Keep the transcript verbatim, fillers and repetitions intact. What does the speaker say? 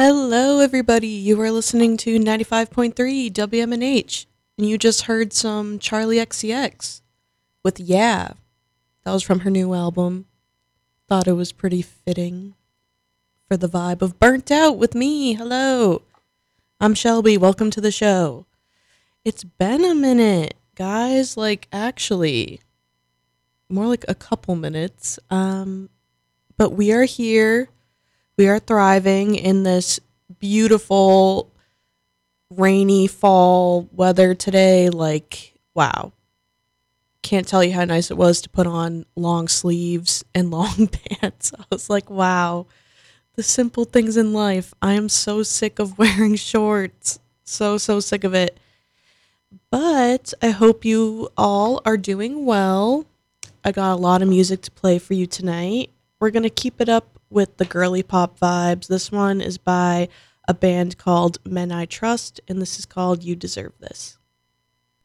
Hello, everybody. You are listening to ninety-five point three W M N H, and you just heard some Charlie X C X with Yeah. That was from her new album. Thought it was pretty fitting for the vibe of Burnt Out with me. Hello. I'm Shelby. Welcome to the show. It's been a minute, guys. Like, actually, more like a couple minutes. Um, but we are here. We are thriving in this beautiful, rainy fall weather today. Like, wow. Can't tell you how nice it was to put on long sleeves and long pants. I was like, wow. The simple things in life. I am so sick of wearing shorts. So, so sick of it. But I hope you all are doing well. I got a lot of music to play for you tonight. We're going to keep it up with the girly pop vibes. This one is by a band called Men I Trust, and this is called You Deserve This.